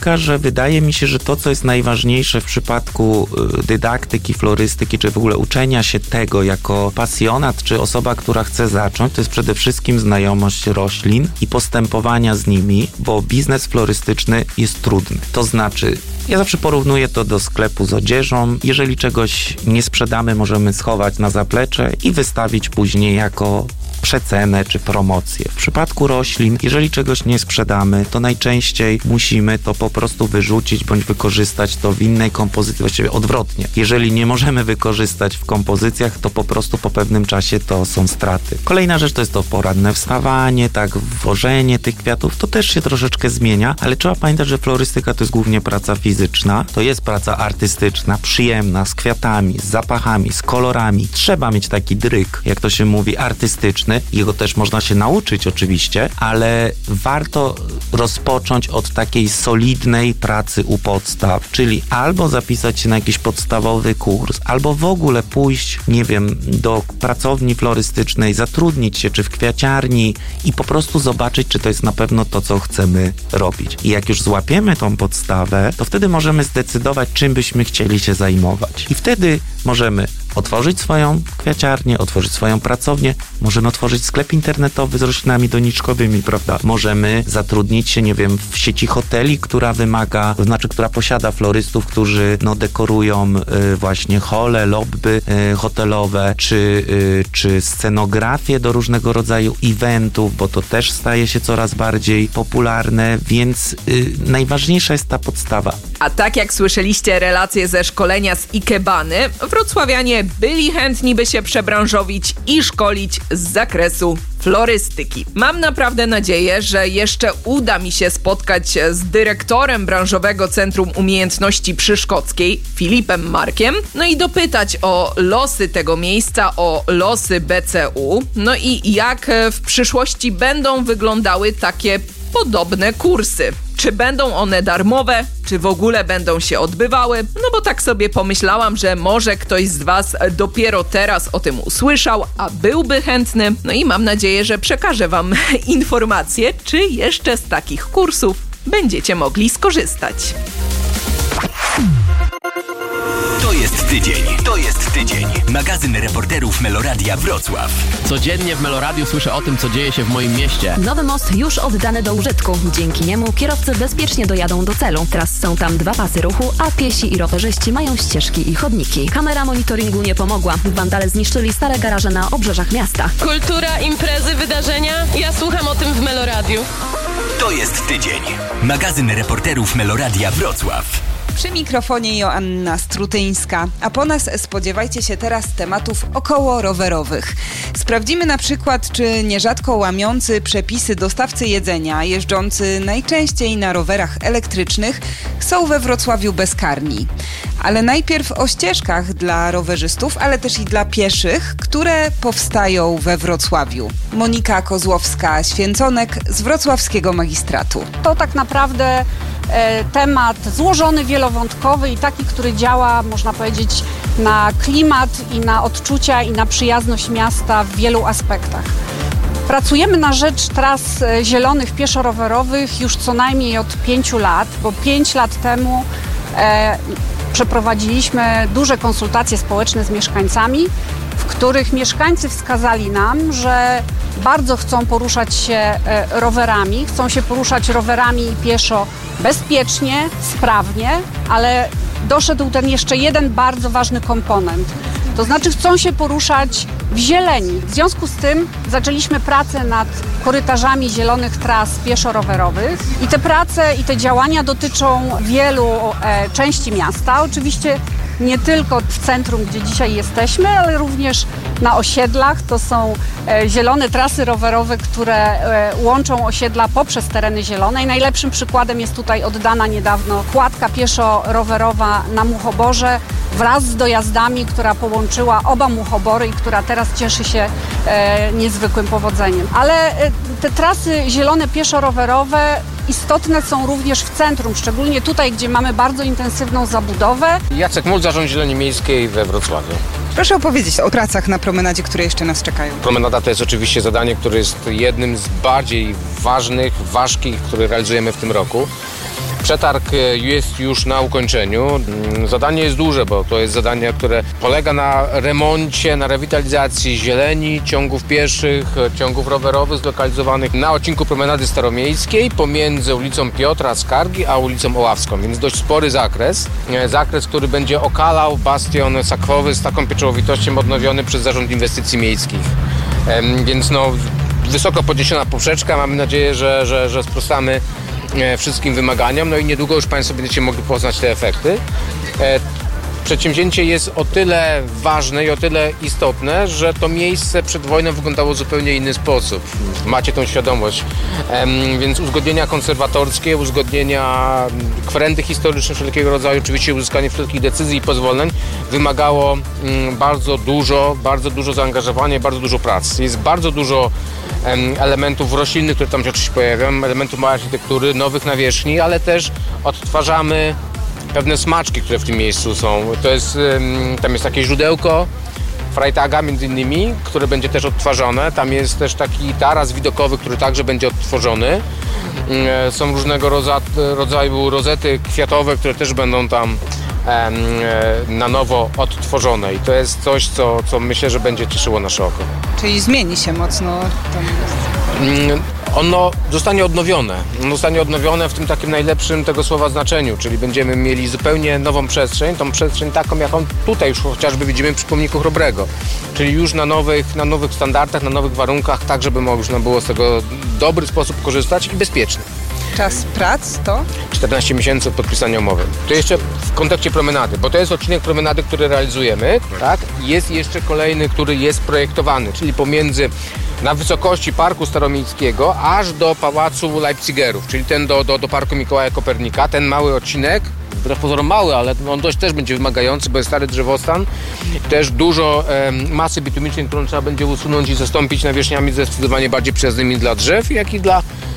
taka, że wydaje mi się, że to, co jest najważniejsze w przypadku dydaktyki, florystyki, czy w ogóle uczenia się tego jako pasjonat, czy osoba, która chce zacząć, to jest przede wszystkim znajomość roślin i postępowania z nimi, bo biznes florystyczny jest trudny. To znaczy, ja zawsze porównuję to do sklepu z odzieżą. Jeżeli czegoś nie sprzedamy, możemy schować na zaplecze i wystawić później jako przecenę czy promocję. W przypadku roślin, jeżeli czegoś nie sprzedamy, to najczęściej musimy to po prostu wyrzucić bądź wykorzystać to w innej kompozycji, właściwie odwrotnie. Jeżeli nie możemy wykorzystać w kompozycjach, to po prostu po pewnym czasie to są straty. Kolejna rzecz to jest to poranne wstawanie, tak, wożenie tych kwiatów, to też się troszeczkę zmienia, ale trzeba pamiętać, że florystyka to jest głównie praca fizyczna, to jest praca artystyczna, przyjemna, z kwiatami, z zapachami, z kolorami. Trzeba mieć taki dryg, jak to się mówi, artystyczny. Jego też można się nauczyć oczywiście, ale warto rozpocząć od takiej solidnej pracy u podstaw, czyli albo zapisać się na jakiś podstawowy kurs, albo w ogóle pójść, nie wiem, do pracowni florystycznej, zatrudnić się czy w kwiaciarni i po prostu zobaczyć, czy to jest na pewno to, co chcemy robić. I jak już złapiemy tą podstawę, to wtedy możemy zdecydować, czym byśmy chcieli się zajmować. I wtedy możemy otworzyć swoją kwiaciarnię, otworzyć swoją pracownię, możemy otworzyć sklep internetowy z roślinami doniczkowymi, prawda? Możemy zatrudnić się, nie wiem, w sieci hoteli, która wymaga, to znaczy, która posiada florystów, którzy dekorują właśnie hole, lobby hotelowe, czy scenografię do różnego rodzaju eventów, bo to też staje się coraz bardziej popularne, więc najważniejsza jest ta podstawa. A tak jak słyszeliście relacje ze szkolenia z Ikebany, wrocławianie byli chętni, by się przebranżowić i szkolić z zakresu florystyki. Mam naprawdę nadzieję, że jeszcze uda mi się spotkać z dyrektorem branżowego Centrum Umiejętności przy Szkockiej, Filipem Markiem, no i dopytać o losy tego miejsca, o losy BCU, no i jak w przyszłości będą wyglądały takie podobne kursy. Czy będą one darmowe, czy w ogóle będą się odbywały? No bo tak sobie pomyślałam, że może ktoś z Was dopiero teraz o tym usłyszał, a byłby chętny. No i mam nadzieję, że przekażę Wam informacje, czy jeszcze z takich kursów będziecie mogli skorzystać. To jest tydzień. Magazyn reporterów Meloradia Wrocław. Codziennie w Meloradiu słyszę o tym, co dzieje się w moim mieście. Nowy most już oddany do użytku. Dzięki niemu kierowcy bezpiecznie dojadą do celu. Teraz są tam 2 pasy ruchu, a piesi i rowerzyści mają ścieżki i chodniki. Kamera monitoringu nie pomogła. Wandale zniszczyli stare garaże na obrzeżach miasta. Kultura, imprezy, wydarzenia. Ja słucham o tym w Meloradiu. To jest tydzień. Magazyn reporterów Meloradia Wrocław. Przy mikrofonie Joanna Strutyńska, a po nas spodziewajcie się teraz tematów około rowerowych. Sprawdzimy na przykład, czy nierzadko łamiący przepisy dostawcy jedzenia, jeżdżący najczęściej na rowerach elektrycznych, są we Wrocławiu bezkarni. Ale najpierw o ścieżkach dla rowerzystów, ale też i dla pieszych, które powstają we Wrocławiu. Monika Kozłowska-Święconek z wrocławskiego magistratu. To tak naprawdę temat złożony, wielowątkowy i taki, który działa, można powiedzieć, na klimat i na odczucia i na przyjazność miasta w wielu aspektach. Pracujemy na rzecz tras zielonych pieszo-rowerowych już co najmniej od 5 lat, bo 5 lat temu przeprowadziliśmy duże konsultacje społeczne z mieszkańcami, w których mieszkańcy wskazali nam, że bardzo chcą poruszać się rowerami, chcą się poruszać rowerami pieszo bezpiecznie, sprawnie, ale doszedł ten jeszcze jeden bardzo ważny komponent. To znaczy chcą się poruszać w zieleni. W związku z tym zaczęliśmy pracę nad korytarzami zielonych tras pieszo-rowerowych i te prace i te działania dotyczą wielu części miasta. Oczywiście nie tylko w centrum, gdzie dzisiaj jesteśmy, ale również na osiedlach. To są zielone trasy rowerowe, które łączą osiedla poprzez tereny zielone. I najlepszym przykładem jest tutaj oddana niedawno kładka pieszo-rowerowa na Muchoborze wraz z dojazdami, która połączyła oba Muchobory i która teraz cieszy się niezwykłym powodzeniem. Ale te trasy zielone pieszo-rowerowe istotne są również w centrum, szczególnie tutaj, gdzie mamy bardzo intensywną zabudowę. Jacek Mul, Zarząd Zieleni Miejskiej we Wrocławiu. Proszę opowiedzieć o pracach na promenadzie, które jeszcze nas czekają. Promenada to jest oczywiście zadanie, które jest jednym z bardziej ważnych, ważkich, które realizujemy w tym roku. Przetarg jest już na ukończeniu. Zadanie jest duże, bo to jest zadanie, które polega na remoncie, na rewitalizacji zieleni, ciągów pieszych, ciągów rowerowych zlokalizowanych na odcinku promenady staromiejskiej pomiędzy ulicą Piotra Skargi a ulicą Oławską, więc dość spory zakres. Zakres, który będzie okalał bastion sakwowy z taką pieczołowitością odnowiony przez Zarząd Inwestycji Miejskich. Więc wysoko podniesiona poprzeczka. Mamy nadzieję, że sprostamy wszystkim wymaganiom. No i niedługo już Państwo będziecie mogli poznać te efekty. Przedsięwzięcie jest o tyle ważne i o tyle istotne, że to miejsce przed wojną wyglądało w zupełnie inny sposób. Macie tą świadomość. Więc uzgodnienia konserwatorskie, uzgodnienia, kwerendy historyczne wszelkiego rodzaju, oczywiście uzyskanie wszelkich decyzji i pozwoleń wymagało bardzo dużo zaangażowania i bardzo dużo pracy. Jest bardzo dużo elementów roślinnych, które tam się oczywiście pojawiają, elementów małej architektury, nowych nawierzchni, ale też odtwarzamy pewne smaczki, które w tym miejscu są. Tam jest takie źródełko Freitaga między innymi, które będzie też odtwarzane. Tam jest też taki taras widokowy, który także będzie odtworzony. Są różnego rodzaju rozety kwiatowe, które też będą tam na nowo odtworzone i to jest coś, co myślę, że będzie cieszyło nasze oko. Czyli zmieni się mocno to miejsce. Ono zostanie odnowione. Ono zostanie odnowione w tym takim najlepszym tego słowa znaczeniu, czyli będziemy mieli zupełnie nową przestrzeń, tą przestrzeń taką, jaką tutaj już chociażby widzimy przy pomniku Chrobrego, czyli już na nowych standardach, na nowych warunkach, tak żeby można było z tego w dobry sposób korzystać i bezpiecznie. Czas prac to? 14 miesięcy od podpisania umowy. To jeszcze w kontekście promenady, bo to jest odcinek promenady, który realizujemy, tak? Jest jeszcze kolejny, który jest projektowany, czyli na wysokości Parku Staromiejskiego aż do Pałacu Leipzigerów, czyli ten do Parku Mikołaja Kopernika, ten mały odcinek, wbrew pozorom mały, ale on dość też będzie wymagający, bo jest stary drzewostan, też dużo masy bitumicznej, którą trzeba będzie usunąć i zastąpić nawierzchniami zdecydowanie bardziej przyjaznymi dla drzew, jak i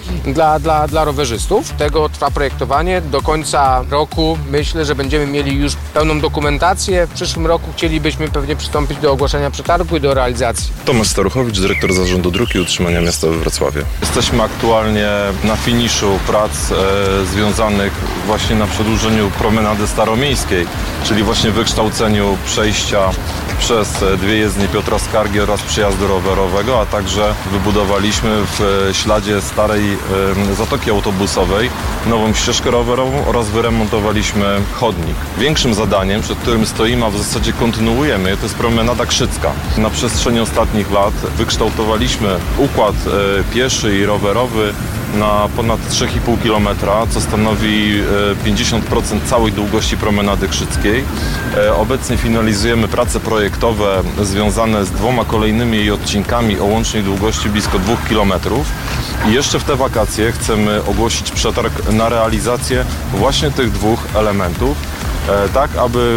dla rowerzystów. Tego trwa projektowanie. Do końca roku myślę, że będziemy mieli już pełną dokumentację. W przyszłym roku chcielibyśmy pewnie przystąpić do ogłoszenia przetargu i do realizacji. Tomasz Staruchowicz, dyrektor Zarządu Dróg i Utrzymania Miasta we Wrocławiu. Jesteśmy aktualnie na finiszu prac związanych właśnie na przedłużeniu promenady staromiejskiej, czyli właśnie wykształceniu przejścia przez dwie jezdnie Piotra Skargi oraz przejazdu rowerowego, a także wybudowaliśmy w śladzie starej zatoki autobusowej nową ścieżkę rowerową oraz wyremontowaliśmy chodnik. Większym zadaniem, przed którym stoimy, a w zasadzie kontynuujemy, to jest promenada Krzycka. Na przestrzeni ostatnich lat wykształtowaliśmy układ pieszy i rowerowy na ponad 3,5 km, co stanowi 50% całej długości promenady krzyckiej. Obecnie finalizujemy prace projektowe związane z 2 kolejnymi jej odcinkami o łącznej długości blisko 2 km. I jeszcze w te wakacje chcemy ogłosić przetarg na realizację właśnie tych 2 elementów, tak aby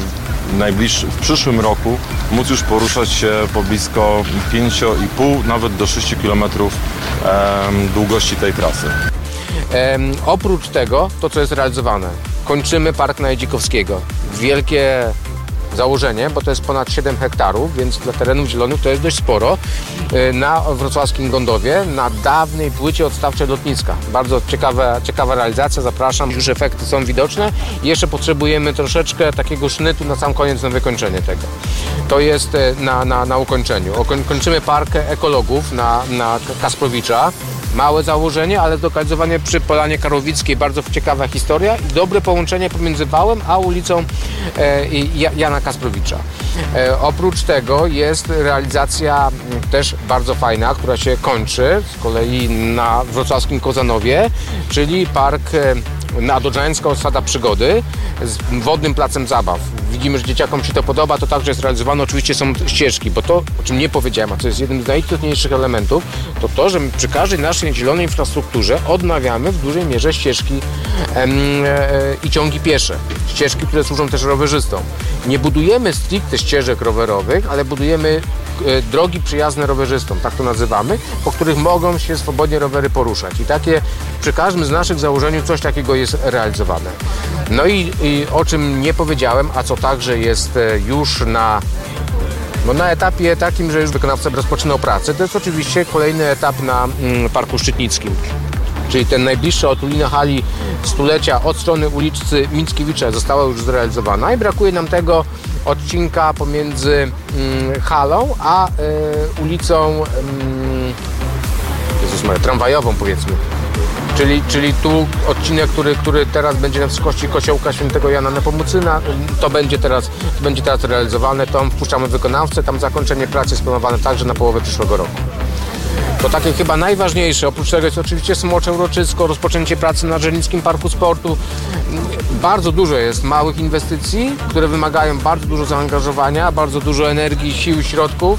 w przyszłym roku móc już poruszać się po blisko 5,5, nawet do 6 km długości tej trasy. Oprócz tego, to co jest realizowane, kończymy Park Najdzikowskiego. Wielkie założenie, bo to jest ponad 7 hektarów, więc dla terenów zielonych to jest dość sporo. Na wrocławskim Gondowie, na dawnej płycie odstawczej lotniska. Bardzo ciekawa realizacja, zapraszam. Już efekty są widoczne. Jeszcze potrzebujemy troszeczkę takiego sznytu na sam koniec na wykończenie tego. To jest na ukończeniu. Kończymy park ekologów na Kasprowicza. Małe założenie, ale zlokalizowanie przy Polanie Karłowickiej. Bardzo ciekawa historia i dobre połączenie pomiędzy Wałem a ulicą Jana Kasprowicza. Oprócz tego jest realizacja też bardzo fajna, która się kończy z kolei na wrocławskim Kozanowie, czyli park Nadodrzańska Osada Przygody z wodnym placem zabaw. Widzimy, że dzieciakom się to podoba, to także jest realizowane. Oczywiście są ścieżki, bo to, o czym nie powiedziałem, a co jest jednym z najistotniejszych elementów, to, że my przy każdej naszej zielonej infrastrukturze odnawiamy w dużej mierze ścieżki i ciągi piesze. Ścieżki, które służą też rowerzystom. Nie budujemy stricte ścieżek rowerowych, ale budujemy drogi przyjazne rowerzystom, tak to nazywamy, po których mogą się swobodnie rowery poruszać. I takie przy każdym z naszych założeń coś takiego jest realizowane. No i o czym nie powiedziałem, a co także jest już na etapie takim, że już wykonawca rozpoczynał pracę, to jest oczywiście kolejny etap na Parku Szczytnickim. czyli ten najbliższa otulina hali stulecia od strony ulicy Mickiewicza została już zrealizowana i brakuje nam tego odcinka pomiędzy halą a ulicą tramwajową, powiedzmy. Czyli tu odcinek, który teraz będzie na wysokości Kościołka Świętego Jana Nepomucena, to będzie teraz realizowane, tam wpuszczamy wykonawcę, tam zakończenie pracy jest planowane także na połowę przyszłego roku. To takie chyba najważniejsze, oprócz tego jest oczywiście Smocze Uroczysko, rozpoczęcie pracy na Żernickim Parku Sportu. Bardzo dużo jest małych inwestycji, które wymagają bardzo dużo zaangażowania, bardzo dużo energii, sił, środków.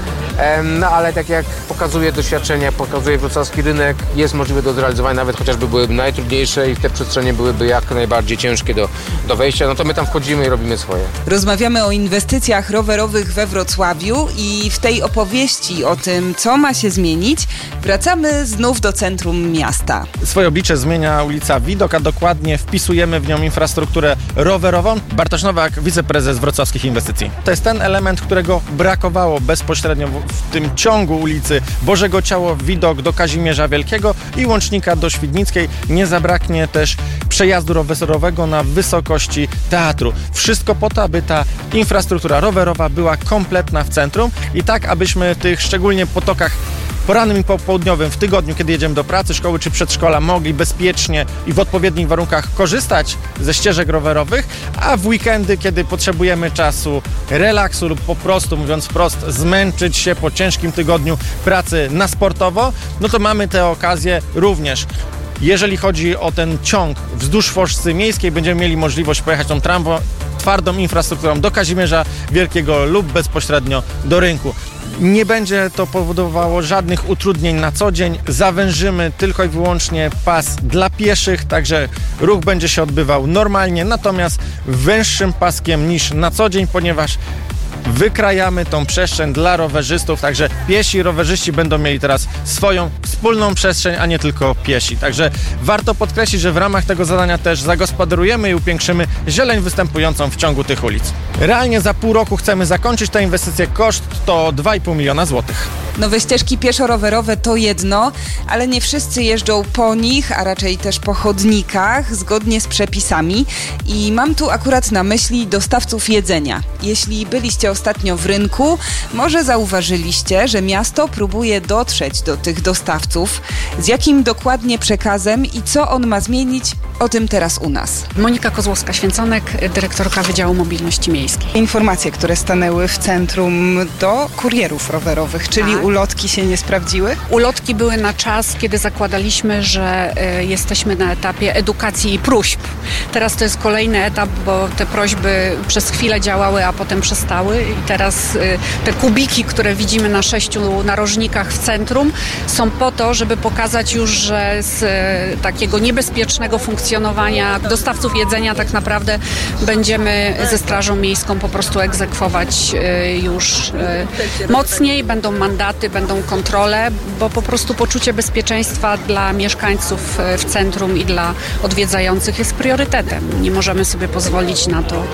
No ale tak jak pokazuje doświadczenie, pokazuje wrocławski rynek, jest możliwe do zrealizowania, nawet chociażby byłyby najtrudniejsze i te przestrzenie byłyby jak najbardziej ciężkie do wejścia, no to my tam wchodzimy i robimy swoje. Rozmawiamy o inwestycjach rowerowych we Wrocławiu i w tej opowieści o tym, co ma się zmienić, wracamy znów do centrum miasta. Swoje oblicze zmienia ulica Widok, a dokładnie wpisujemy w nią infrastrukturę rowerową. Bartosz Nowak, wiceprezes wrocławskich inwestycji. To jest ten element, którego brakowało bezpośrednio w tym ciągu ulicy Bożego Ciało, widok do Kazimierza Wielkiego i łącznika do Świdnickiej. Nie zabraknie też przejazdu rowerowego na wysokości teatru. Wszystko po to, aby ta infrastruktura rowerowa była kompletna w centrum i tak, abyśmy w tych szczególnie potokach porannym i popołudniowym w tygodniu, kiedy jedziemy do pracy, szkoły czy przedszkola, mogli bezpiecznie i w odpowiednich warunkach korzystać ze ścieżek rowerowych, a w weekendy, kiedy potrzebujemy czasu relaksu lub po prostu, mówiąc wprost, zmęczyć się po ciężkim tygodniu pracy na sportowo, no to mamy tę okazję również. Jeżeli chodzi o ten ciąg wzdłuż Foczcy Miejskiej, będziemy mieli możliwość pojechać tą twardą infrastrukturą do Kazimierza Wielkiego lub bezpośrednio do rynku. Nie będzie to powodowało żadnych utrudnień na co dzień. Zawężymy tylko i wyłącznie pas dla pieszych, także ruch będzie się odbywał normalnie, natomiast węższym paskiem niż na co dzień, ponieważ wykrajamy tą przestrzeń dla rowerzystów, także piesi i rowerzyści będą mieli teraz swoją wspólną przestrzeń, a nie tylko piesi. Także warto podkreślić, że w ramach tego zadania też zagospodarujemy i upiększymy zieleń występującą w ciągu tych ulic. Realnie za pół roku chcemy zakończyć tę inwestycję. Koszt to 2,5 miliona złotych. Nowe ścieżki pieszo-rowerowe to jedno, ale nie wszyscy jeżdżą po nich, a raczej też po chodnikach, zgodnie z przepisami. I mam tu akurat na myśli dostawców jedzenia. Jeśli byliście ostatnio w rynku, może zauważyliście, że miasto próbuje dotrzeć do tych dostawców. Z jakim dokładnie przekazem i co on ma zmienić, o tym teraz u nas. Monika Kozłowska-Święconek, dyrektorka Wydziału Mobilności Miejskiej. Informacje, które stanęły w centrum do kurierów rowerowych, czyli ulotki się nie sprawdziły? Ulotki były na czas, kiedy zakładaliśmy, że jesteśmy na etapie edukacji i próśb. Teraz to jest kolejny etap, bo te prośby przez chwilę działały, a potem przestały i teraz te kubiki, które widzimy na 6 narożnikach w centrum, są po to, żeby pokazać już, że z takiego niebezpiecznego funkcjonowania dostawców jedzenia tak naprawdę będziemy ze Strażą Miejską po prostu egzekwować już mocniej, będą mandaty, będą kontrole, bo po prostu poczucie bezpieczeństwa dla mieszkańców w centrum i dla odwiedzających jest priorytetem. Nie możemy sobie pozwolić na to,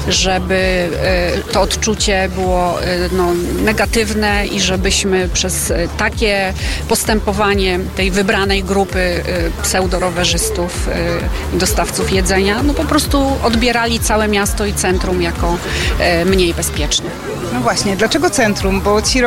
żeby to odczucie było negatywne i żebyśmy przez takie postępowanie tej wybranej grupy pseudorowerzystów i dostawców jedzenia, po prostu odbierali całe miasto i centrum jako mniej bezpieczne. No właśnie, dlaczego centrum? Bo ci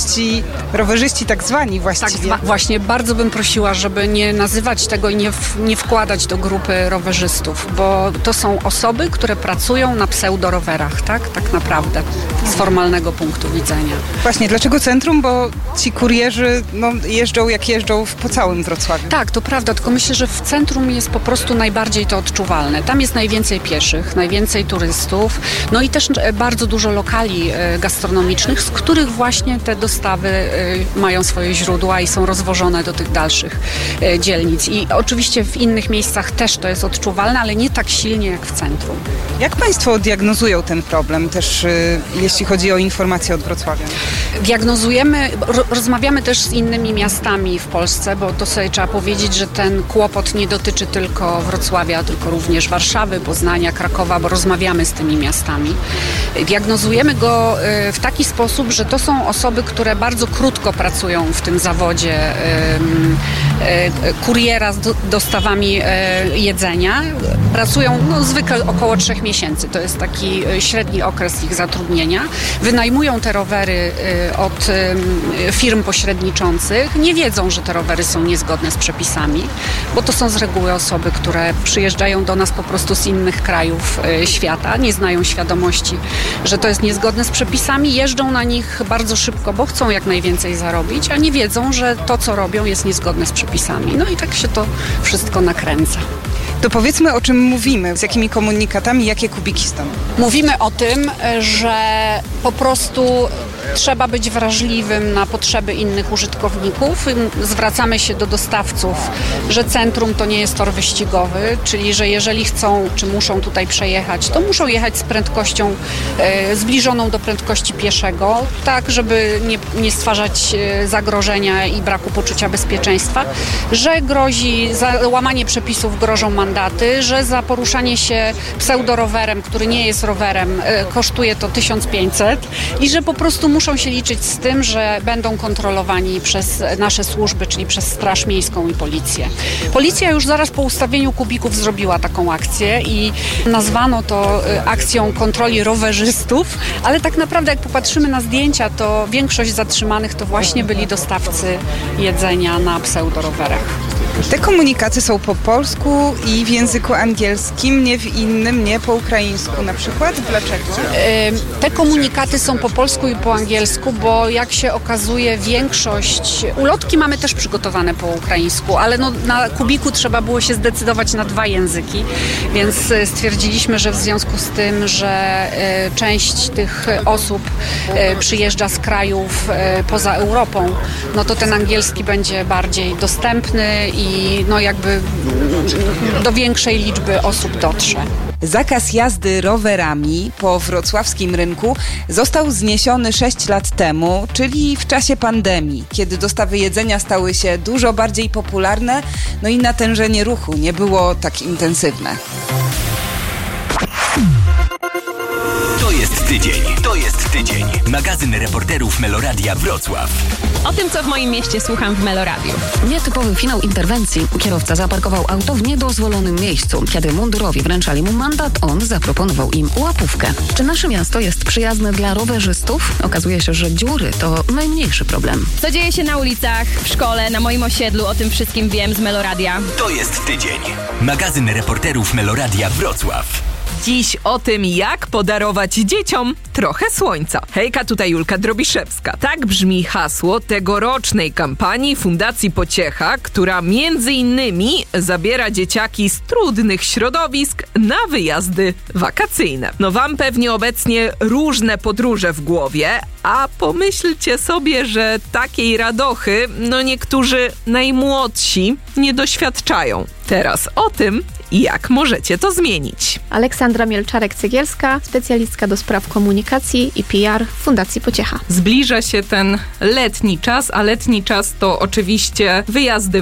rowerzyści tak zwani właściwie. Tak, właśnie, bardzo bym prosiła, żeby nie nazywać tego i nie wkładać do grupy rowerzystów, bo to są osoby, które pracują na pseudorowerach, tak naprawdę, z formalnego punktu widzenia. Właśnie, dlaczego centrum? Bo ci kurierzy jeżdżą jak jeżdżą po całym Wrocławiu. Tak, to prawda, tylko myślę, że w centrum jest po prostu najbardziej to odczuwalne. Tam jest najwięcej pieszych, najwięcej turystów, i też bardzo dużo lokali gastronomicznych, z których właśnie te dostawy mają swoje źródła i są rozwożone do tych dalszych dzielnic. I oczywiście w innych miejscach też to jest odczuwalne, ale nie tak silnie jak w centrum. Jak Państwo diagnozują ten problem też, jeśli chodzi o informacje od Wrocławia? Diagnozujemy, rozmawiamy też z innymi miastami w Polsce, bo to sobie trzeba powiedzieć, że ten kłopot nie dotyczy tylko Wrocławia, tylko również Warszawy, Poznania, Krakowa, bo rozmawiamy z tymi miastami. Diagnozujemy go w taki sposób, że to są osoby, które bardzo krótko pracują w tym zawodzie kuriera z dostawami jedzenia. Pracują zwykle około 3 miesięcy. To jest taki średni okres ich zatrudnienia. Wynajmują te rowery od firm pośredniczących. Nie wiedzą, że te rowery są niezgodne z przepisami, bo to są z reguły osoby, które przyjeżdżają do nas po prostu z innych krajów świata, nie znają świadomości, że to jest niezgodne z przepisami, jeżdżą na nich bardzo szybko, bo chcą jak najwięcej zarobić, a nie wiedzą, że to, co robią, jest niezgodne z przepisami. No i tak się to wszystko nakręca. To powiedzmy, o czym mówimy, z jakimi komunikatami, jakie kubiki stąd? Mówimy o tym, że po prostu trzeba być wrażliwym na potrzeby innych użytkowników. Zwracamy się do dostawców, że centrum to nie jest tor wyścigowy, czyli że jeżeli chcą czy muszą tutaj przejechać, to muszą jechać z prędkością zbliżoną do prędkości pieszego, tak żeby nie stwarzać zagrożenia i braku poczucia bezpieczeństwa, że grozi za łamanie przepisów grożą mandaty, że za poruszanie się pseudorowerem, który nie jest rowerem, kosztuje to 1500 i że po prostu muszą się liczyć z tym, że będą kontrolowani przez nasze służby, czyli przez Straż Miejską i Policję. Policja już zaraz po ustawieniu kubików zrobiła taką akcję i nazwano to akcją kontroli rowerzystów, ale tak naprawdę jak popatrzymy na zdjęcia, to większość zatrzymanych to właśnie byli dostawcy jedzenia na pseudorowerach. Te komunikaty są po polsku i w języku angielskim, nie w innym, nie po ukraińsku na przykład? Dlaczego? Te komunikaty są po polsku i po angielsku, bo jak się okazuje ulotki mamy też przygotowane po ukraińsku, ale na kubiku trzeba było się zdecydować na 2 języki, więc stwierdziliśmy, że w związku z tym, że część tych osób przyjeżdża z krajów poza Europą, no to ten angielski będzie bardziej dostępny i jakby do większej liczby osób dotrze. Zakaz jazdy rowerami po wrocławskim rynku został zniesiony 6 lat temu, czyli w czasie pandemii, kiedy dostawy jedzenia stały się dużo bardziej popularne, no i natężenie ruchu nie było tak intensywne. To jest tydzień. Magazyn reporterów Meloradia Wrocław. O tym, co w moim mieście słucham w Meloradiu. Nietypowy finał interwencji. Kierowca zaparkował auto w niedozwolonym miejscu. Kiedy mundurowi wręczali mu mandat, on zaproponował im łapówkę. Czy nasze miasto jest przyjazne dla rowerzystów? Okazuje się, że dziury to najmniejszy problem. Co dzieje się na ulicach, w szkole, na moim osiedlu, o tym wszystkim wiem z Meloradia. To jest tydzień. Magazyn reporterów Meloradia Wrocław. Dziś o tym, jak podarować dzieciom trochę słońca. Hejka, tutaj Julka Drobiszewska. Tak brzmi hasło tegorocznej kampanii Fundacji Pociecha, która między innymi zabiera dzieciaki z trudnych środowisk na wyjazdy wakacyjne. No wam pewnie obecnie różne podróże w głowie, a pomyślcie sobie, że takiej radochy, niektórzy najmłodsi nie doświadczają. Teraz o tym, jak możecie to zmienić. Aleksandra Mielczarek-Cegielska, specjalistka do spraw komunikacji i PR Fundacji Pociecha. Zbliża się ten letni czas, a letni czas to oczywiście wyjazdy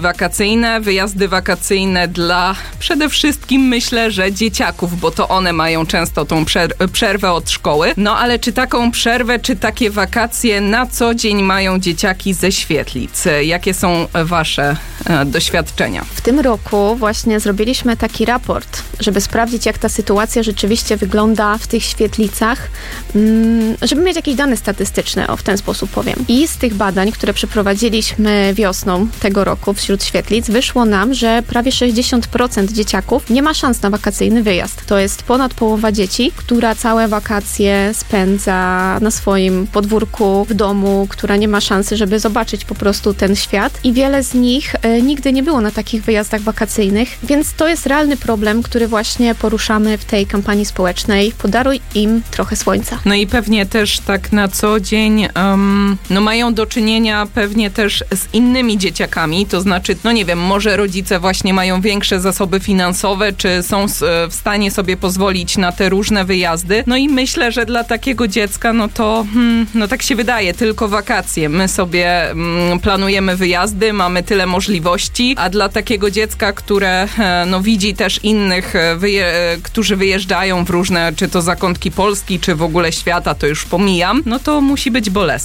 wakacyjne dla przede wszystkim myślę, że dzieciaków, bo to one mają często tą przerwę od szkoły. No ale czy taką przerwę, czy takie wakacje na co dzień mają dzieciaki ze świetlic? Jakie są wasze doświadczenia? W tym roku właśnie zrobiliśmy taki raport, żeby sprawdzić, jak ta sytuacja rzeczywiście wygląda w tych świetlicach, żeby mieć jakieś dane statystyczne, w ten sposób powiem. I z tych badań, które przeprowadziliśmy wiosną tego roku wśród świetlic, wyszło nam, że prawie 60% dzieciaków nie ma szans na wakacyjny wyjazd. To jest ponad połowa dzieci, która całe wakacje spędza na swoim podwórku, w domu, która nie ma szansy, żeby zobaczyć po prostu ten świat. I wiele z nich nigdy nie było na takich wyjazdach wakacyjnych, więc to jest realny problem, który właśnie poruszamy w tej kampanii społecznej. Podaruj im trochę słońca. No i pewnie też tak na co dzień mają do czynienia pewnie też z innymi dzieciakami, to znaczy, nie wiem, może rodzice właśnie mają większe zasoby finansowe, czy są w stanie sobie pozwolić na te różne wyjazdy. No i myślę, że dla takiego dziecka, to tak się wydaje, tylko wakacje. My sobie planujemy wyjazdy, mamy tyle możliwości, a dla takiego dziecka, które widzi też innych, którzy wyjeżdżają w różne, czy to zakątki Polski, czy w ogóle świata, to już pomijam, to musi być bolesne.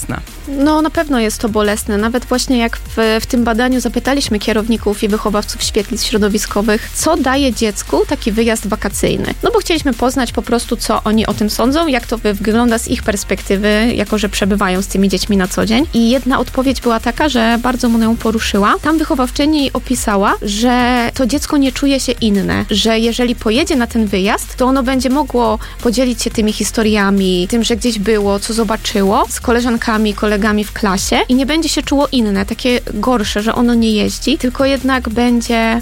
No na pewno jest to bolesne. Nawet właśnie jak w tym badaniu zapytaliśmy kierowników i wychowawców świetlic środowiskowych, co daje dziecku taki wyjazd wakacyjny. No bo chcieliśmy poznać po prostu, co oni o tym sądzą, jak to wygląda z ich perspektywy, jako że przebywają z tymi dziećmi na co dzień. I jedna odpowiedź była taka, że bardzo mnie ją poruszyła. Tam wychowawczyni opisała, że to dziecko nie czuje się inne, że jeżeli pojedzie na ten wyjazd, to ono będzie mogło podzielić się tymi historiami, tym, że gdzieś było, co zobaczyło, z koleżankami, kolegami w klasie i nie będzie się czuło inne, takie gorsze, że ono nie jeździ, tylko jednak będzie,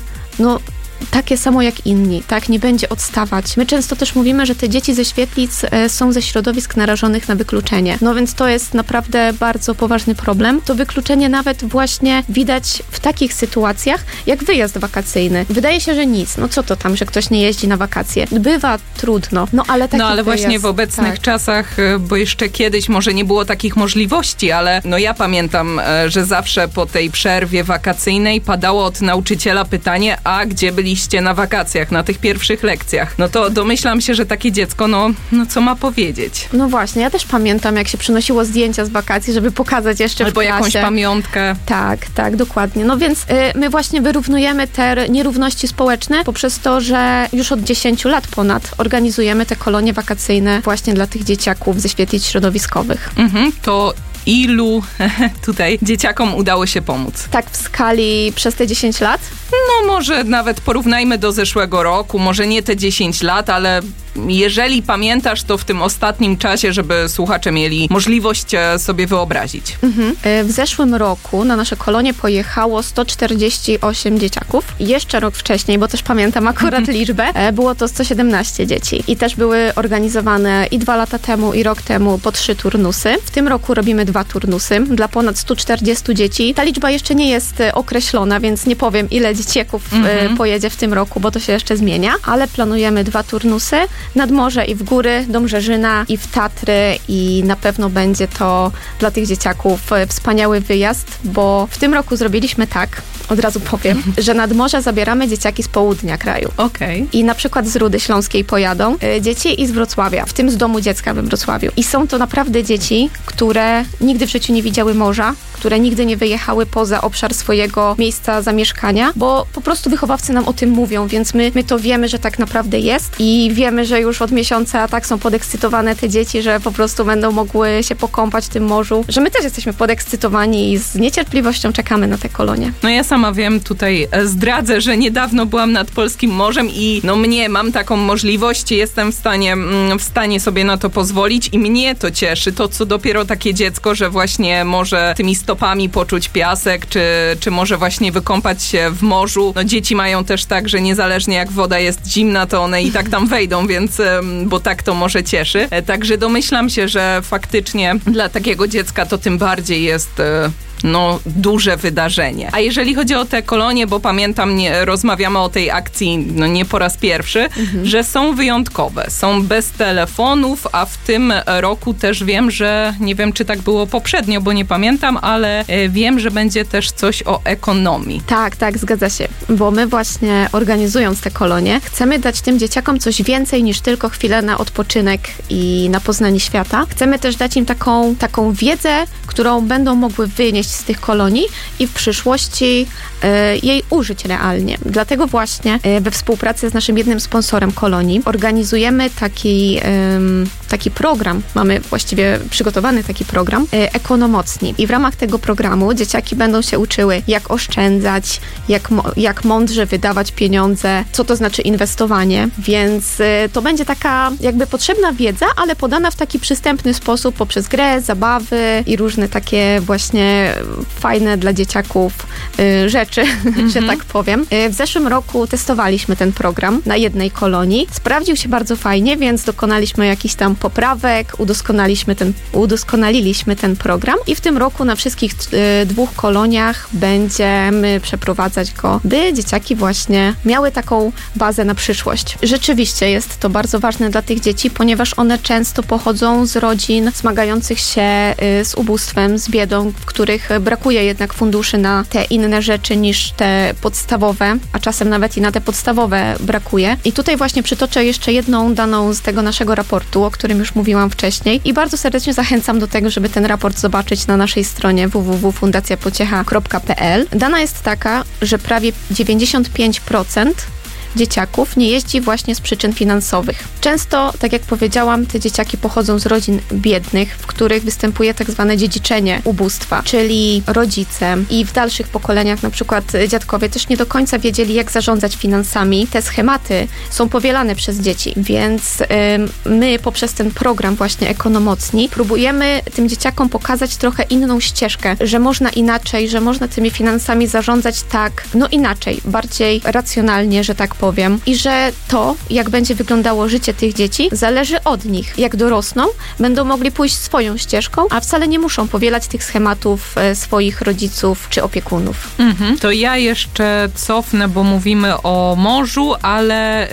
takie samo jak inni, tak? Nie będzie odstawać. My często też mówimy, że te dzieci ze świetlic są ze środowisk narażonych na wykluczenie. No więc to jest naprawdę bardzo poważny problem. To wykluczenie nawet właśnie widać w takich sytuacjach, jak wyjazd wakacyjny. Wydaje się, że nic. No co to tam, że ktoś nie jeździ na wakacje? Bywa trudno. Ale taki ale wyjazd, właśnie w obecnych czasach, bo jeszcze kiedyś może nie było takich możliwości, ale ja pamiętam, że zawsze po tej przerwie wakacyjnej padało od nauczyciela pytanie, a gdzie byliście na wakacjach, na tych pierwszych lekcjach? No to domyślam się, że takie dziecko, co ma powiedzieć? No właśnie, ja też pamiętam, jak się przynosiło zdjęcia z wakacji, żeby pokazać jeszcze albo w klasie. Jakąś pamiątkę. Tak, dokładnie. No więc my właśnie wyrównujemy te nierówności społeczne poprzez to, że już od 10 lat ponad organizujemy te kolonie wakacyjne właśnie dla tych dzieciaków ze świetlic środowiskowych. To ilu tutaj dzieciakom udało się pomóc? Tak w skali przez te 10 lat? No może nawet porównajmy do zeszłego roku, może nie te 10 lat, ale jeżeli pamiętasz, to w tym ostatnim czasie, żeby słuchacze mieli możliwość sobie wyobrazić. W zeszłym roku na nasze kolonie pojechało 148 dzieciaków. Jeszcze rok wcześniej, bo też pamiętam akurat liczbę, było to 117 dzieci. I też były organizowane i 2 lata temu, i rok temu po 3 turnusy. W tym roku robimy 2 turnusy dla ponad 140 dzieci. Ta liczba jeszcze nie jest określona, więc nie powiem, ile dzieciaków pojedzie w tym roku, bo to się jeszcze zmienia, ale planujemy 2 turnusy nad morze i w góry, do Mrzeżyna i w Tatry i na pewno będzie to dla tych dzieciaków wspaniały wyjazd, bo w tym roku zrobiliśmy tak, od razu powiem, że nad morze zabieramy dzieciaki z południa kraju. Okej. I na przykład z Rudy Śląskiej pojadą dzieci i z Wrocławia, w tym z Domu Dziecka we Wrocławiu. I są to naprawdę dzieci, które nigdy w życiu nie widziały morza, które nigdy nie wyjechały poza obszar swojego miejsca zamieszkania, bo po prostu wychowawcy nam o tym mówią, więc my to wiemy, że tak naprawdę jest i wiemy, że już od miesiąca tak są podekscytowane te dzieci, że po prostu będą mogły się pokąpać w tym morzu, że my też jesteśmy podekscytowani i z niecierpliwością czekamy na te kolonie. No ja sama wiem, tutaj zdradzę, że niedawno byłam nad Polskim Morzem i mam taką możliwość, jestem w stanie sobie na to pozwolić i mnie to cieszy, to co dopiero takie dziecko, że właśnie może tymi stopami poczuć piasek, czy może właśnie wykąpać się w morzu. No dzieci mają też tak, że niezależnie jak woda jest zimna, to one i tak tam wejdą, więc bo tak to może cieszy. Także domyślam się, że faktycznie dla takiego dziecka to tym bardziej jest duże wydarzenie. A jeżeli chodzi o te kolonie, bo pamiętam, rozmawiamy o tej akcji nie po raz pierwszy, że są wyjątkowe, są bez telefonów, a w tym roku też wiem, że nie wiem, czy tak było poprzednio, bo nie pamiętam, ale wiem, że będzie też coś o ekonomii. Tak, zgadza się, bo my właśnie organizując te kolonie, chcemy dać tym dzieciakom coś więcej niż tylko chwilę na odpoczynek i na poznanie świata. Chcemy też dać im taką wiedzę, którą będą mogły wynieść z tych kolonii i w przyszłości jej użyć realnie. Dlatego właśnie we współpracy z naszym jednym sponsorem kolonii organizujemy taki program, mamy właściwie przygotowany taki program Ekonomocni. I w ramach tego programu dzieciaki będą się uczyły, jak oszczędzać, jak mądrze wydawać pieniądze, co to znaczy inwestowanie, więc to będzie taka jakby potrzebna wiedza, ale podana w taki przystępny sposób poprzez grę, zabawy i różne takie właśnie fajne dla dzieciaków rzeczy, że tak powiem. W zeszłym roku testowaliśmy ten program na jednej kolonii. Sprawdził się bardzo fajnie, więc dokonaliśmy jakichś tam poprawek, udoskonaliliśmy ten program i w tym roku na wszystkich 2 koloniach będziemy przeprowadzać go, by dzieciaki właśnie miały taką bazę na przyszłość. Rzeczywiście jest to bardzo ważne dla tych dzieci, ponieważ one często pochodzą z rodzin zmagających się z ubóstwem, z biedą, w których brakuje jednak funduszy na te inne rzeczy niż te podstawowe, a czasem nawet i na te podstawowe brakuje. I tutaj właśnie przytoczę jeszcze jedną daną z tego naszego raportu, o którym którym już mówiłam wcześniej i bardzo serdecznie zachęcam do tego, żeby ten raport zobaczyć na naszej stronie www.fundacjapociecha.pl. Dana jest taka, że prawie 95% dzieciaków nie jeździ właśnie z przyczyn finansowych. Często, tak jak powiedziałam, te dzieciaki pochodzą z rodzin biednych, w których występuje tak zwane dziedziczenie ubóstwa, czyli rodzice i w dalszych pokoleniach, na przykład dziadkowie, też nie do końca wiedzieli, jak zarządzać finansami. Te schematy są powielane przez dzieci, więc my poprzez ten program właśnie Ekonomocni próbujemy tym dzieciakom pokazać trochę inną ścieżkę, że można inaczej, że można tymi finansami zarządzać tak, inaczej, bardziej racjonalnie, że tak powiem. I że to, jak będzie wyglądało życie tych dzieci, zależy od nich. Jak dorosną, będą mogli pójść swoją ścieżką, a wcale nie muszą powielać tych schematów swoich rodziców czy opiekunów. To ja jeszcze cofnę, bo mówimy o morzu, ale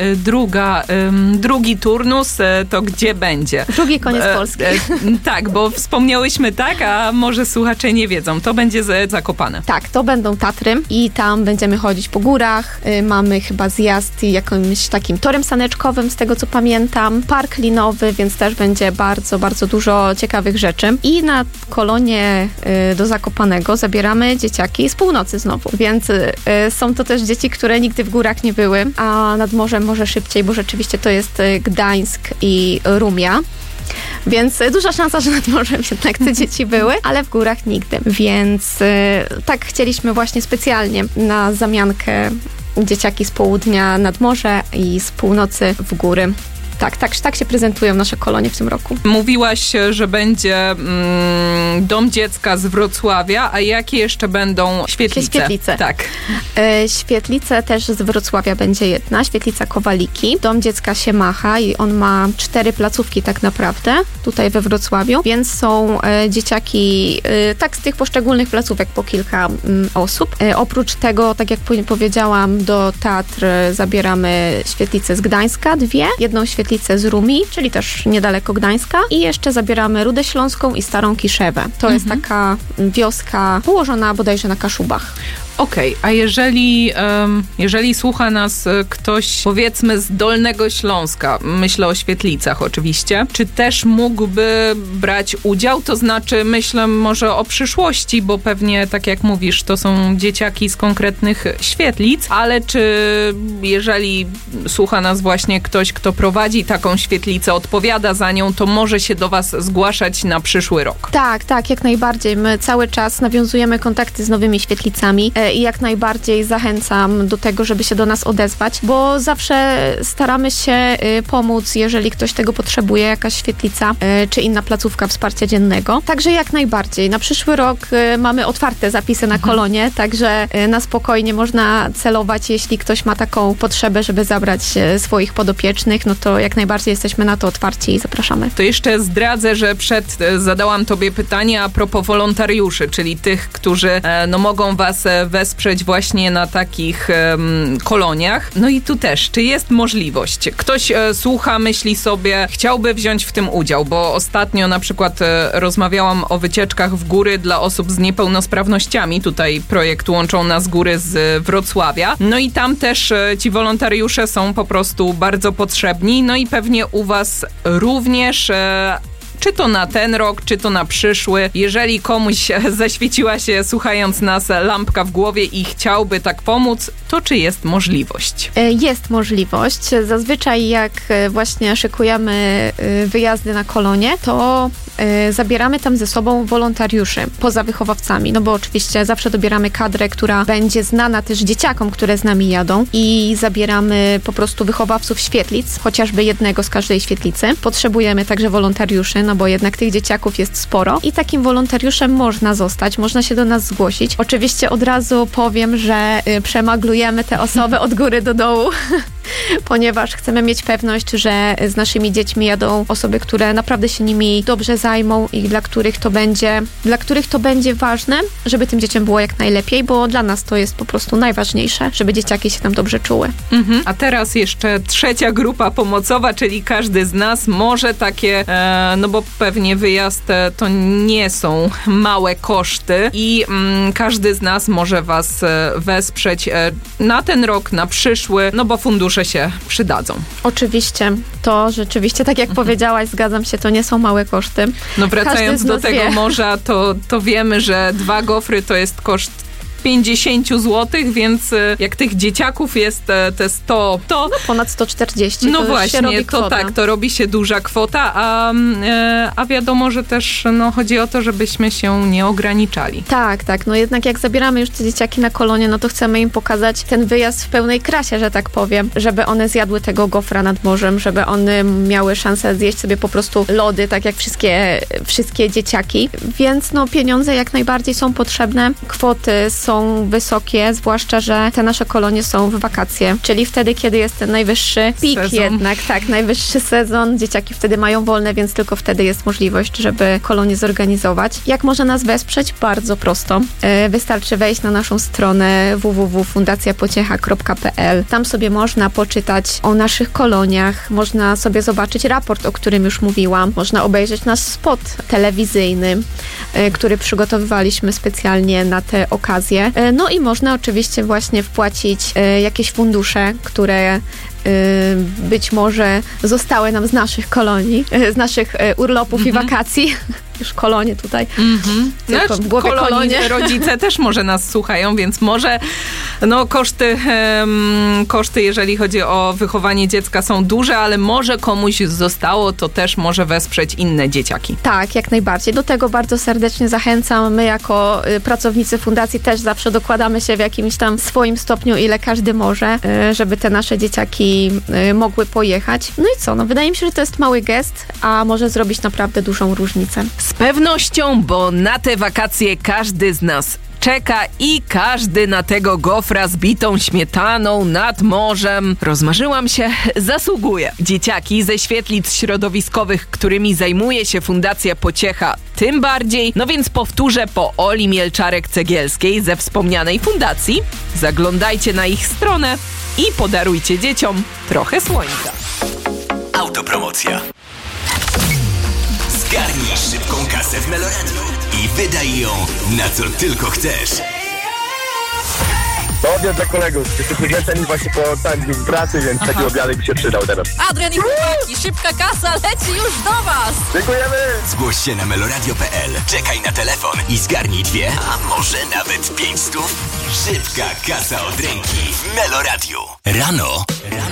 drugi turnus to gdzie będzie? Drugi koniec Polski. Tak, bo wspomniałyśmy a może słuchacze nie wiedzą. To będzie Zakopane. Tak, to będą Tatry i tam będziemy chodzić po górach. Mamy chyba zjazd jakimś takim torem saneczkowym, z tego co pamiętam. Park linowy, więc też będzie bardzo, bardzo dużo ciekawych rzeczy. I na kolonie do Zakopanego zabieramy dzieciaki z północy znowu. Więc są to też dzieci, które nigdy w górach nie były, a nad morzem może szybciej, bo rzeczywiście to jest Gdańsk i Rumia. Więc duża szansa, że nad morzem jednak te dzieci były, ale w górach nigdy. Więc tak chcieliśmy właśnie specjalnie na zamiankę dzieciaki z południa nad morze i z północy w góry. Tak się prezentują nasze kolonie w tym roku. Mówiłaś, że będzie Dom Dziecka z Wrocławia, a jakie jeszcze będą świetlice? Świetlice. Tak. Świetlice też z Wrocławia będzie jedna, Świetlica Kowaliki. Dom Dziecka Siemacha i on ma 4 placówki tak naprawdę tutaj we Wrocławiu, więc są dzieciaki tak z tych poszczególnych placówek po kilka osób. Oprócz tego, tak jak powiedziałam, do Tatr zabieramy świetlice z Gdańska, 2, jedną świetlicę z Rumi, czyli też niedaleko Gdańska i jeszcze zabieramy Rudę Śląską i Starą Kiszewę. To jest taka wioska położona bodajże na Kaszubach. Okej, a jeżeli słucha nas ktoś, powiedzmy, z Dolnego Śląska, myślę o Świetlicach oczywiście, czy też mógłby brać udział? To znaczy, myślę może o przyszłości, bo pewnie, tak jak mówisz, to są dzieciaki z konkretnych świetlic, ale czy jeżeli słucha nas właśnie ktoś, kto prowadzi taką świetlicę, odpowiada za nią, to może się do was zgłaszać na przyszły rok? Tak, jak najbardziej. My cały czas nawiązujemy kontakty z nowymi świetlicami i jak najbardziej zachęcam do tego, żeby się do nas odezwać, bo zawsze staramy się pomóc, jeżeli ktoś tego potrzebuje, jakaś świetlica czy inna placówka wsparcia dziennego. Także jak najbardziej. Na przyszły rok mamy otwarte zapisy na kolonie, także na spokojnie można celować, jeśli ktoś ma taką potrzebę, żeby zabrać swoich podopiecznych, no to jak najbardziej jesteśmy na to otwarci i zapraszamy. To jeszcze zdradzę, że zadałam tobie pytanie a propos wolontariuszy, czyli tych, którzy mogą was wesprzeć właśnie na takich koloniach. No i tu też, czy jest możliwość? Ktoś słucha, myśli sobie, chciałby wziąć w tym udział, bo ostatnio na przykład rozmawiałam o wycieczkach w góry dla osób z niepełnosprawnościami. Tutaj projekt Łączą Nas Góry z Wrocławia. No i tam też ci wolontariusze są po prostu bardzo potrzebni. No i pewnie u was również... Czy to na ten rok, czy to na przyszły. Jeżeli komuś zaświeciła się, słuchając nas, lampka w głowie i chciałby tak pomóc, to czy jest możliwość? Jest możliwość. Zazwyczaj jak właśnie szykujemy wyjazdy na kolonie, to zabieramy tam ze sobą wolontariuszy poza wychowawcami, no bo oczywiście zawsze dobieramy kadrę, która będzie znana też dzieciakom, które z nami jadą i zabieramy po prostu wychowawców świetlic, chociażby jednego z każdej świetlicy. Potrzebujemy także wolontariuszy, no bo jednak tych dzieciaków jest sporo i takim wolontariuszem można zostać, można się do nas zgłosić. Oczywiście od razu powiem, że przemaglujemy te osoby od góry do dołu, ponieważ chcemy mieć pewność, że z naszymi dziećmi jadą osoby, które naprawdę się nimi dobrze zajmą i dla których to będzie ważne, żeby tym dzieciom było jak najlepiej, bo dla nas to jest po prostu najważniejsze, żeby dzieciaki się tam dobrze czuły. A teraz jeszcze trzecia grupa pomocowa, czyli każdy z nas może takie, no bo pewnie wyjazd to nie są małe koszty i każdy z nas może was wesprzeć na ten rok, na przyszły, no bo fundusze proszę się przydadzą. Oczywiście, to rzeczywiście, tak jak powiedziałaś, zgadzam się, to nie są małe koszty. No wracając do tego morza, to wiemy, że 2 gofry to jest koszt 50 zł, więc jak tych dzieciaków jest te 100, to... No ponad 140, no to właśnie, się robi to kwota. tak, to robi się duża kwota, a wiadomo, że też chodzi o to, żebyśmy się nie ograniczali. Tak, no jednak jak zabieramy już te dzieciaki na kolonie, no to chcemy im pokazać ten wyjazd w pełnej krasie, że tak powiem, żeby one zjadły tego gofra nad morzem, żeby one miały szansę zjeść sobie po prostu lody, tak jak wszystkie dzieciaki, więc no pieniądze jak najbardziej są potrzebne, kwoty są wysokie, zwłaszcza, że te nasze kolonie są w wakacje, czyli wtedy, kiedy jest ten najwyższy pik sezon. jednak, tak, najwyższy sezon, dzieciaki wtedy mają wolne, więc tylko wtedy jest możliwość, żeby kolonie zorganizować. Jak może nas wesprzeć? Bardzo prosto. Wystarczy wejść na naszą stronę www.fundacjapociecha.pl. Tam sobie można poczytać o naszych koloniach, można sobie zobaczyć raport, o którym już mówiłam, można obejrzeć nasz spot telewizyjny, który przygotowywaliśmy specjalnie na te okazje. No i można oczywiście właśnie wpłacić jakieś fundusze, które być może zostały nam z naszych kolonii, z naszych urlopów i wakacji. Już kolonie tutaj. Tylko w głowie kolonie. Rodzice też może nas słuchają, więc może koszty, jeżeli chodzi o wychowanie dziecka, są duże, ale może komuś zostało, to też może wesprzeć inne dzieciaki. Tak, jak najbardziej. Do tego bardzo serdecznie zachęcam. My jako pracownicy fundacji też zawsze dokładamy się w jakimś tam swoim stopniu, ile każdy może, żeby te nasze dzieciaki mogły pojechać. No i co? No wydaje mi się, że to jest mały gest, a może zrobić naprawdę dużą różnicę. Z pewnością, bo na te wakacje każdy z nas czeka i każdy na tego gofra z bitą śmietaną nad morzem. Rozmarzyłam się, zasługuje. Dzieciaki ze świetlic środowiskowych, którymi zajmuje się Fundacja Pociecha, tym bardziej. No więc powtórzę po Oli Mielczarek-Cegielskiej ze wspomnianej fundacji. Zaglądajcie na ich stronę i podarujcie dzieciom trochę słońca. Autopromocja. Zgarnij szybką kasę w Meloradiu i wydaj ją na co tylko chcesz. To dla kolegów. Jesteśmy zleceni właśnie po takim pracy, więc taki obiadek by się przydał teraz. Adrian i chłopaki, szybka kasa leci już do was! Dziękujemy! Zgłoś się na meloradio.pl, czekaj na telefon i zgarnij 2, a może nawet 500. Szybka kasa od ręki w Meloradiu. Rano